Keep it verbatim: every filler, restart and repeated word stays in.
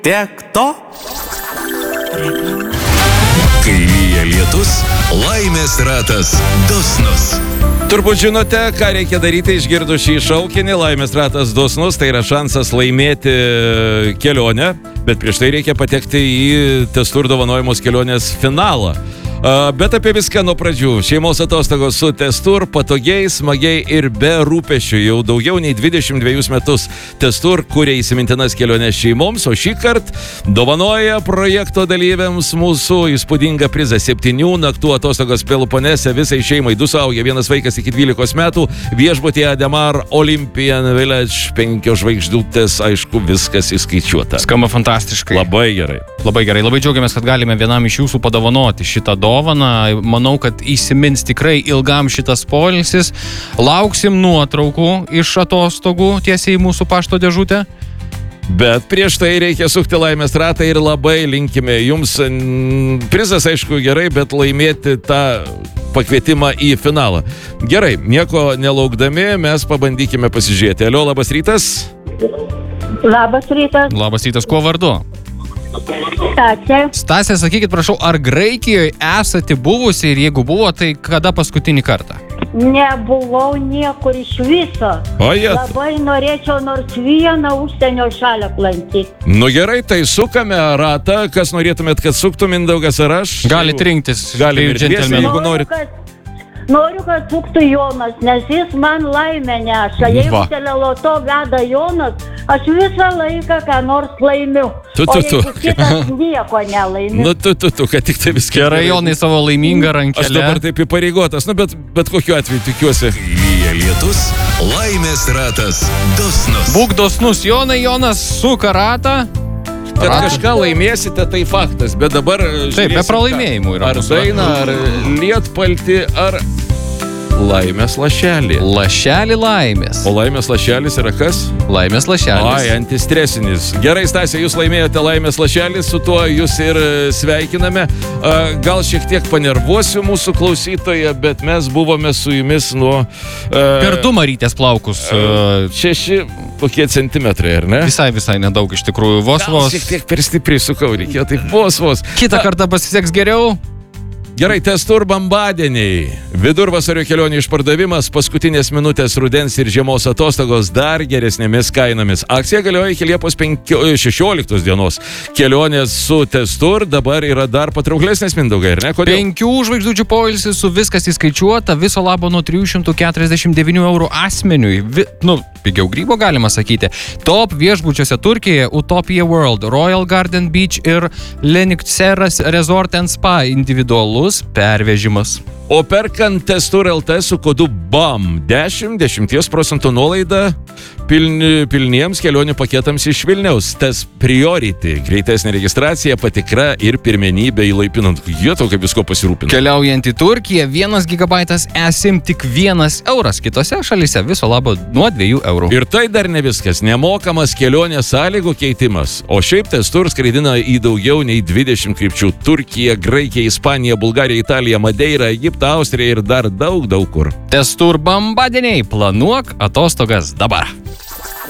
Tiek to. Kai lyja lietus, laimės ratas dosnus. Turbūt žinote, ką reikia daryti išgirdus šį šaukinį. Laimės ratas dosnus, tai yra šansas laimėti kelionę, bet prieš tai reikia patekti į Testur dovanojamos kelionės finalą. Bet apie viską nuo pradžių. Šeimos atostogos su Testur, patogiai, smagiai ir be rūpesčių. Jau daugiau nei dvidešimt dvejus metus Testur kuria įsimintinas keliones šeimoms, o šį kartą dovanoja projekto dalyviams mūsų įspūdingą prizą septynių naktų atostogos Peloponese visai šeimai. Du suaugę, vienas vaikas iki dvylikos metų, viešbutyje Ademar Olympian Village, penkios žvaigždutės, aišku, viskas įskaičiuota. Skamba fantastiškai. Labai gerai. Labai gerai. Labai džiaugiamės, kad galime vienam iš jūsų padovanoti šitą dovaną. Manau, kad įsimins tikrai ilgam šitas poilsis. Lauksim nuotraukų iš atostogų tiesiai į mūsų pašto dėžutę. Bet prieš tai reikia sukti laimės ratą ir labai linkime jums. Prizas, aišku, gerai, bet laimėti tą pakvietimą į finalą. Gerai, nieko nelaukdami, mes pabandykime pasižiūrėti. Alio, labas rytas. Labas rytas. Labas rytas, kuo vardu? Stasė. Stasė, sakykit, prašau, ar Graikijoje esate buvusi ir jeigu buvo, tai kada paskutinį kartą? Nebuvau niekur iš viso. O jie. Labai norėčiau nors vieną užsienio šalį aplankyti. Nu gerai, tai sukame ratą. Kas norėtumėt, kad suktų, Mindaugas ar aš? Galit rinktis. Galim ir dviese, jeigu Noriu, norit. kad, noriu, kad suktų Jonas, nes jis man laimę neša. Jeigu Va. teleloto veda Jonas, aš visą laiką ką nors laimiu. Tu, tu, o tu. jeigu kitas nieko nelaimiu. Nu, tu, tu, tu, kad tik tai viską. Gerai, Jonai, savo laimingą rankelę. Aš dabar taip įpareigotas, nu, bet, bet kokiu atveju tikiuosi. Kai lyja lietus, laimės ratas dosnus. Būk dosnus, Jonai, Jonas suka ratą. Kad Ratą. kažką laimėsite, tai faktas, bet dabar Taip, be pralaimėjimų yra. Ar mūsų dainą, ar lietpaltį, ar laimės lašelį. Lašelį laimės. O laimės lašelis yra kas? Laimės lašelis. Ai, antistresinis. Gerai, Stasė, jūs laimėjote laimės lašelį, su tuo jūs ir sveikiname. Gal šiek tiek panervuosiu mūsų klausytoją, bet mes buvome su jumis nuo... Per du Marytės plaukus. Uh, Šeši kokie centimetrai, ar ne? visai, visai nedaug iš tikrųjų. Vos, Gal vos. šiek tiek per stipriai sukau, reikėjo taip vos, vos. Kitą kartą pasiseks geriau. Gerai, Testur bambadieniai. Vidurvasario kelionių išpardavimas, paskutinės minutės rudens ir žiemos atostogos dar geresnėmis kainomis. Akcija galioja iki Liepos šešioliktos dienos. Kelionės su Testur dabar yra dar patrauklesnės, Mindaugai, ar ne? Kodėl? Penkių žvaigždučių poilsis su viskas įskaičiuota, viso labo nuo trijų šimtų keturiasdešimt devynių eurų asmeniui. Vi, nu, pigiau grybo galima sakyti. Top viešbučiuose Turkijoje Utopia World, Royal Garden Beach ir Lenikseras Resort and Spa individualus pervežimas. O perkant Testur L T su kodu B A M dešimt, dešimties procentų nuolaida pilni, pilniems kelionių paketams iš Vilniaus. Tes Priority, greitesnė registracija, patikra ir pirmenybė įlaipinant. Jie tau kaip visko pasirūpina. Keliaujant į Turkiją, vienas gigabaitas esim tik vienas euras. Kitose šalyse viso labo nuo dviejų eurų. Ir tai dar ne viskas. Nemokamas kelionės sąlygų keitimas. O šiaip Testur skraidina į daugiau nei dvidešimt krypčių. Turkija, Graikija, Ispanija, Bulgarija, Italija, Madeira, Egiptą, Austrija ir dar daug, daug kur. Testur bambadieniai, planuok atostogas dabar.